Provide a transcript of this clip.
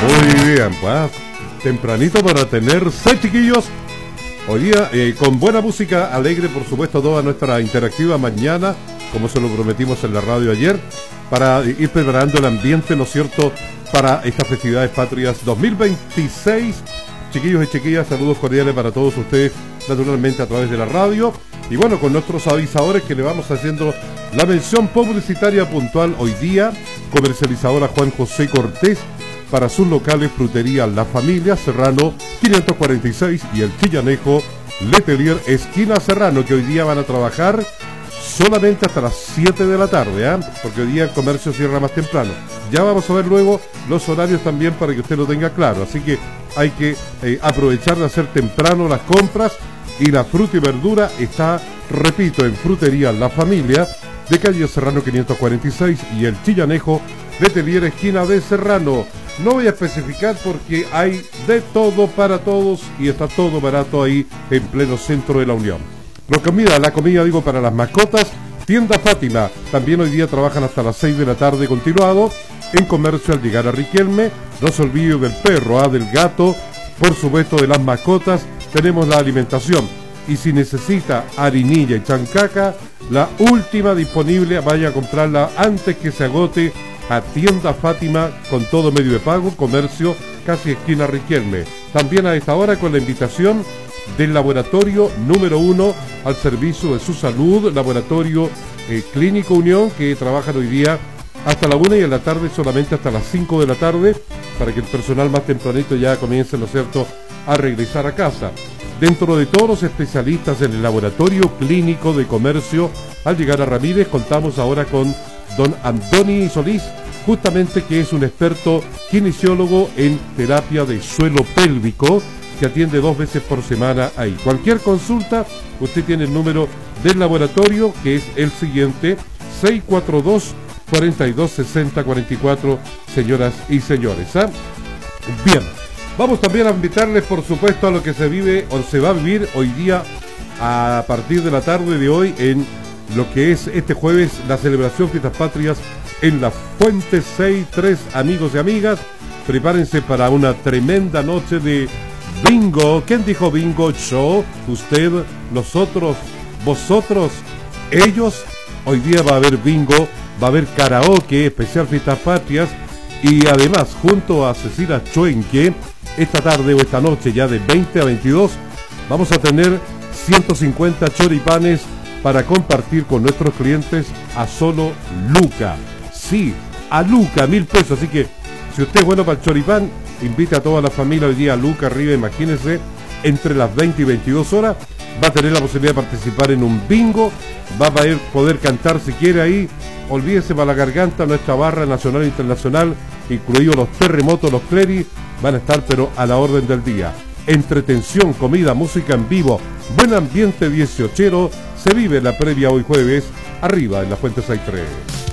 Muy bien, pues tempranito para tener 6 chiquillos. Hoy día con buena música alegre, por supuesto, toda nuestra interactiva mañana, como se lo prometimos en la radio ayer, para ir preparando el ambiente, ¿no es cierto?, para estas festividades patrias 2026. Chiquillos y chiquillas, saludos cordiales para todos ustedes, naturalmente a través de la radio. Y bueno, con nuestros avisadores que le vamos haciendo la mención publicitaria puntual hoy día. Comercializadora Juan José Cortés, para sus locales Frutería La Familia, Serrano 546 y El Chillanejo Letelier, esquina Serrano, que hoy día van a trabajar solamente hasta las 7 de la tarde, porque hoy día el comercio cierra más temprano. Ya vamos a ver luego los horarios también para que usted lo tenga claro, así que hay que aprovechar de hacer temprano las compras. Y la fruta y verdura está, repito, en Frutería La Familia, de calle Serrano 546 y El Chillanejo Letelier, esquina de Serrano. No voy a especificar porque hay de todo para todos y está todo barato ahí en pleno centro de la Unión. La comida digo para las mascotas, Tienda Fátima, también hoy día trabajan hasta las 6 de la tarde continuado, en comercio al llegar a Riquelme. No se olvide del perro, del gato, por supuesto de las mascotas, tenemos la alimentación. Y si necesita harinilla y chancaca, la última disponible, vaya a comprarla antes que se agote, a Tienda Fátima, con todo medio de pago, comercio casi esquina Riquelme. También a esta hora con la invitación del laboratorio número 1 al servicio de su salud, laboratorio Clínico Unión, que trabajan hoy día hasta la 1 y en la tarde solamente hasta las 5 de la tarde, para que el personal más tempranito ya comience, ¿no es cierto?, a regresar a casa. Dentro de todos los especialistas en el laboratorio clínico de comercio, al llegar a Ramírez, contamos ahora con don Andoni Solís, justamente que es un experto kinesiólogo en terapia de suelo pélvico, que atiende 2 veces por semana ahí. Cualquier consulta, usted tiene el número del laboratorio, que es el siguiente, 642-4260-44, señoras y señores. Bien, vamos también a invitarles, por supuesto, a lo que se vive o se va a vivir hoy día, a partir de la tarde de hoy, en lo que es este jueves, la celebración Fiestas Patrias en la Fuente 6-3, amigos y amigas. Prepárense para una tremenda noche de bingo. ¿Quién dijo bingo? Yo, usted, nosotros, vosotros, ellos. Hoy día va a haber bingo, va a haber karaoke, especial Fiestas Patrias. Y además, junto a Cecilia Chuenque, esta tarde o esta noche, ya de 20 a 22, vamos a tener 150 choripanes para compartir con nuestros clientes a solo Luca. Sí, a Luca, 1.000 pesos. Así que, si usted es bueno para el choripán, invite a toda la familia hoy día a Luca arriba. Imagínense, entre las 20 y 22 horas, va a tener la posibilidad de participar en un bingo, va a poder cantar si quiere ahí. Olvídese para la garganta, nuestra barra nacional e internacional, incluidos los terremotos, los cleris, van a estar pero a la orden del día. Entretención, comida, música en vivo, buen ambiente 18ero, se vive la previa hoy jueves, arriba en la Fuente 6-3.